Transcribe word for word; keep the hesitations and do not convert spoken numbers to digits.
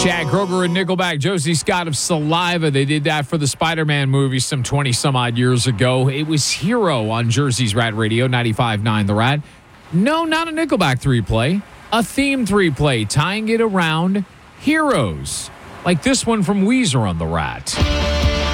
Chad Kroger and Nickelback, Josie Scott of Saliva. They did that for the Spider-Man movie some twenty some odd years ago. It was Hero on Jersey's Rat Radio, ninety-five point nine The Rat. No, not a Nickelback three-play. A theme three-play, tying it around heroes. Like this one from Weezer on The Rat.